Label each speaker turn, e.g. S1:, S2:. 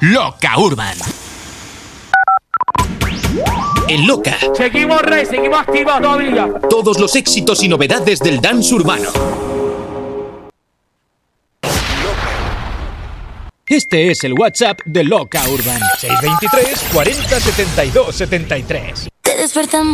S1: Loca Urban. En Loca.
S2: Seguimos, Rey, seguimos activos todavía.
S1: Todos los éxitos y novedades del dance urbano. Este es el WhatsApp de Loca Urban. 623 40 72 73.
S3: Te despertamos.